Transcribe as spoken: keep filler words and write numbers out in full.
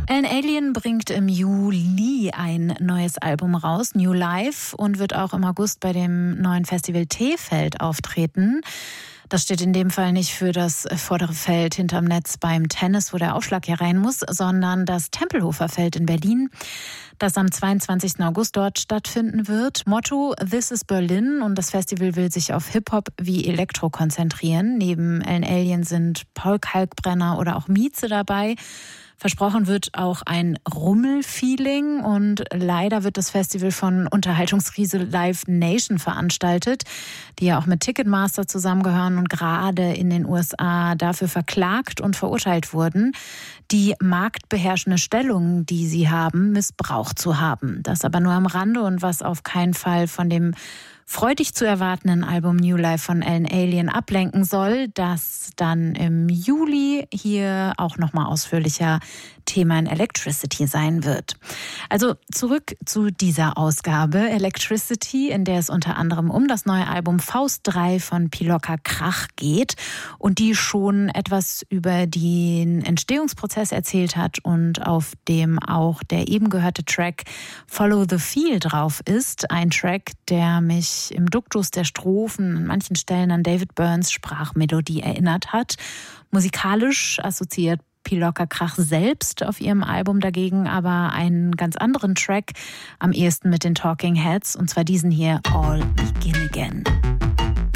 Alan Alien bringt im Juli ein neues Album raus, New Life, und wird auch im August bei dem neuen Festival T-Feld auftreten. Das steht in dem Fall nicht für das vordere Feld hinterm Netz beim Tennis, wo der Aufschlag ja rein muss, sondern das Tempelhofer Feld in Berlin, das am zweiundzwanzigsten August dort stattfinden wird. Motto: This is Berlin, und das Festival will sich auf Hip-Hop wie Elektro konzentrieren. Neben Alan Alien sind Paul Kalkbrenner oder auch Mieze dabei. Versprochen wird auch ein Rummel-Feeling, und leider wird das Festival von Unterhaltungsriese Live Nation veranstaltet, die ja auch mit Ticketmaster zusammengehören und gerade in den U S A dafür verklagt und verurteilt wurden, die marktbeherrschende Stellung, die sie haben, missbraucht zu haben. Das aber nur am Rande, und was auf keinen Fall von dem freudig zu erwartenden Album New Life von Alan Alien ablenken soll, das dann im Juli hier auch nochmal ausführlicher Thema in Electricity sein wird. Also zurück zu dieser Ausgabe Electricity, in der es unter anderem um das neue Album Faust drei von Pilocka Krach geht und die schon etwas über den Entstehungsprozess erzählt hat und auf dem auch der eben gehörte Track Follow the Feel drauf ist. Ein Track, der mich im Duktus der Strophen an manchen Stellen an David Byrnes Sprachmelodie erinnert hat. Musikalisch assoziiert Pilocka Krach selbst auf ihrem Album dagegen aber einen ganz anderen Track, am ehesten mit den Talking Heads, und zwar diesen hier, All Begin Again.